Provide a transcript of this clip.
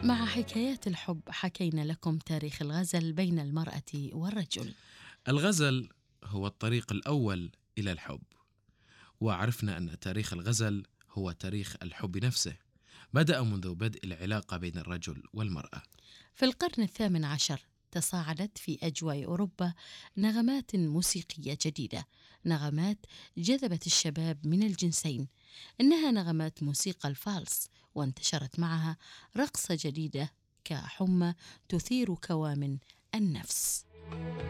مع حكايات الحب حكينا لكم تاريخ الغزل بين المرأة والرجل. الغزل هو الطريق الأول إلى الحب، وعرفنا أن تاريخ الغزل هو تاريخ الحب نفسه، بدأ منذ بدء العلاقة بين الرجل والمرأة. في القرن الثامن عشر تصاعدت في أجواء أوروبا نغمات موسيقية جديدة، نغمات جذبت الشباب من الجنسين، إنها نغمات موسيقى الفالس، وانتشرت معها رقصة جديدة كحمى تثير كوامن النفس.